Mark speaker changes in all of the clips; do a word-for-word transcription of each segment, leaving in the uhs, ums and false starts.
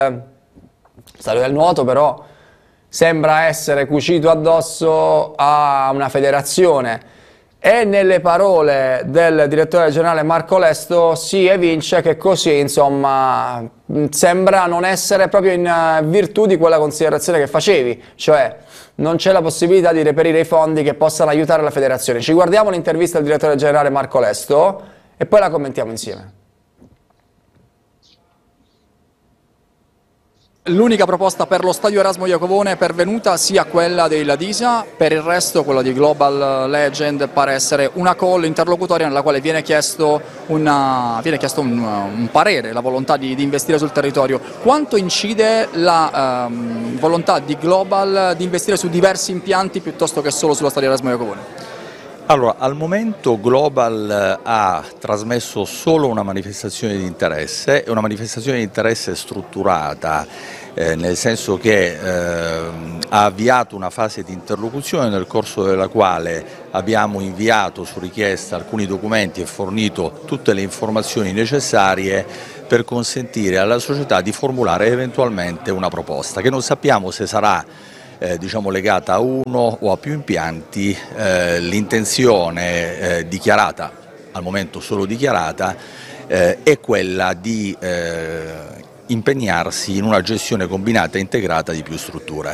Speaker 1: Stadio del Nuoto però sembra essere cucito addosso a una federazione e nelle parole del direttore generale Marco Lesto si evince che così, insomma, sembra non essere proprio in virtù di quella considerazione che facevi, cioè non c'è la possibilità di reperire i fondi che possano aiutare la federazione. Ci guardiamo l'intervista del direttore generale Marco Lesto e poi la commentiamo insieme.
Speaker 2: L'unica proposta per lo stadio Erasmo Iacovone è pervenuta sia quella dei Ladisa, per il resto quella di Global Legend pare essere una call interlocutoria nella quale viene chiesto, una, viene chiesto un, un parere, la volontà di, di investire sul territorio. Quanto incide la um, volontà di Global di investire su diversi impianti piuttosto che solo sullo stadio Erasmo Iacovone?
Speaker 3: Allora, al momento Global ha trasmesso solo una manifestazione di interesse, è una manifestazione di interesse strutturata, eh, nel senso che eh, ha avviato una fase di interlocuzione nel corso della quale abbiamo inviato su richiesta alcuni documenti e fornito tutte le informazioni necessarie per consentire alla società di formulare eventualmente una proposta, che non sappiamo se sarà Eh, diciamo legata a uno o a più impianti. Eh, l'intenzione eh, dichiarata, al momento solo dichiarata, eh, è quella di eh, impegnarsi in una gestione combinata e integrata di più strutture.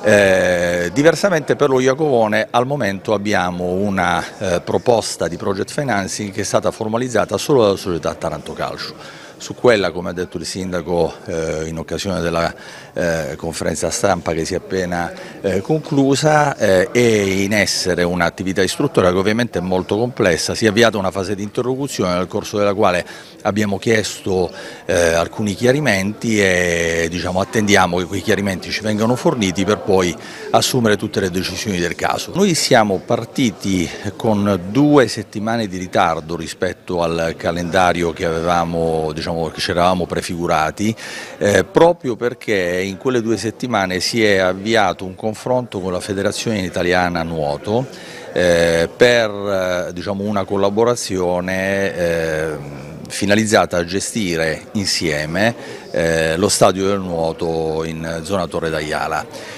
Speaker 3: Eh, diversamente per lo Iacovone al momento abbiamo una eh, proposta di project financing che è stata formalizzata solo dalla società Taranto Calcio. Su quella, come ha detto il sindaco eh, in occasione della eh, conferenza stampa che si è appena eh, conclusa, eh, è in essere un'attività istruttoria che ovviamente è molto complessa. Si è avviata una fase di interlocuzione nel corso della quale abbiamo chiesto eh, alcuni chiarimenti e diciamo, attendiamo che quei chiarimenti ci vengano forniti per poi assumere tutte le decisioni del caso. Noi siamo partiti con due settimane di ritardo rispetto al calendario che avevamo, diciamo, che ci eravamo prefigurati, eh, proprio perché in quelle due settimane si è avviato un confronto con la Federazione Italiana Nuoto eh, per eh, diciamo, una collaborazione eh, finalizzata a gestire insieme eh, lo stadio del nuoto in zona Torre d'Aiala.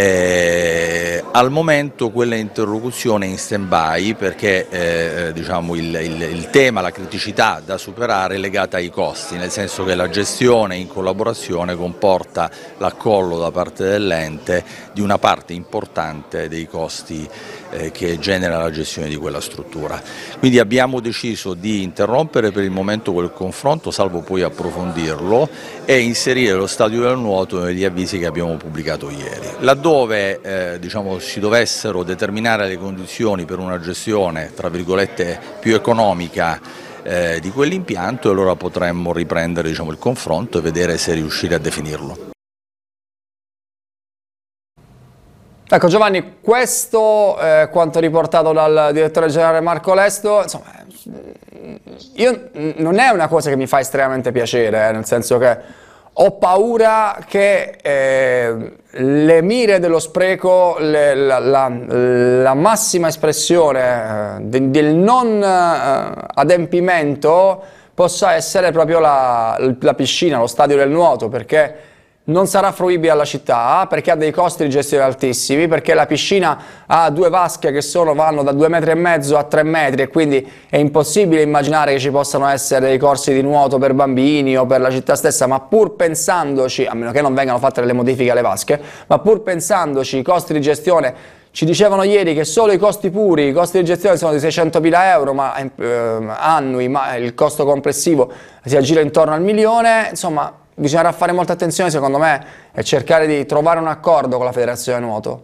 Speaker 3: Eh, al momento quella interlocuzione è in stand-by perché eh, diciamo il, il, il tema, la criticità da superare è legata ai costi, nel senso che la gestione in collaborazione comporta l'accollo da parte dell'ente di una parte importante dei costi eh, che genera la gestione di quella struttura. Quindi abbiamo deciso di interrompere per il momento quel confronto, salvo poi approfondirlo, e inserire lo stadio del nuoto negli avvisi che abbiamo pubblicato ieri. Laddove eh, diciamo, si dovessero determinare le condizioni per una gestione tra virgolette più economica eh, di quell'impianto, allora potremmo riprendere diciamo, il confronto e vedere se riuscire a definirlo.
Speaker 1: Ecco Giovanni, questo eh, quanto riportato dal direttore generale Marco Lesto, insomma, io, non è una cosa che mi fa estremamente piacere, eh, nel senso che ho paura che eh, le mire dello spreco, le, la, la, la massima espressione eh, de, del non eh, adempimento possa essere proprio la, la piscina, lo stadio del nuoto, perché non sarà fruibile alla città, perché ha dei costi di gestione altissimi, perché la piscina ha due vasche che sono, vanno da due metri e mezzo a tre metri e quindi è impossibile immaginare che ci possano essere dei corsi di nuoto per bambini o per la città stessa, ma pur pensandoci, a meno che non vengano fatte delle modifiche alle vasche, ma pur pensandoci i costi di gestione, ci dicevano ieri che solo i costi puri, i costi di gestione sono di seicentomila euro ma, eh, annui, ma il costo complessivo si aggira intorno al milione, insomma. Bisognerà fare molta attenzione secondo me e cercare di trovare un accordo con la Federazione Nuoto.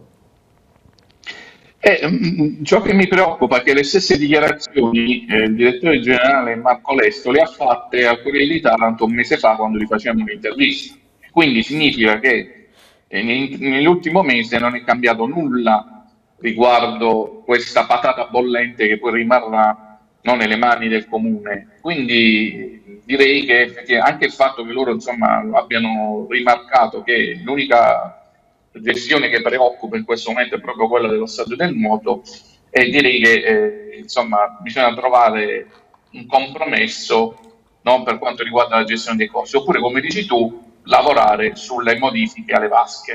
Speaker 4: Eh, ciò che mi preoccupa è che le stesse dichiarazioni eh, il direttore generale Marco Lesto le ha fatte a Corriere di Taranto un mese fa quando gli facevamo un'intervista. Quindi significa che eh, nell'ultimo mese non è cambiato nulla riguardo questa patata bollente che poi rimarrà non nelle mani del comune. Quindi direi che anche il fatto che loro insomma abbiano rimarcato che l'unica gestione che preoccupa in questo momento è proprio quella dello stadio del nuoto, e direi che eh, insomma bisogna trovare un compromesso, no, per quanto riguarda la gestione dei costi, oppure come dici tu lavorare sulle modifiche alle vasche.